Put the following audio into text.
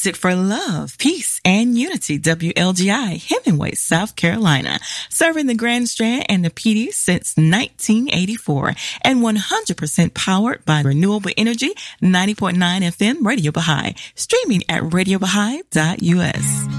Music for love, peace, and unity. WLGI, Hemingway, South Carolina. Serving the Grand Strand and the PD since 1984. And 100% powered by renewable energy. 90.9 FM, Radio Baha'i. Streaming at radiobaha'i.us.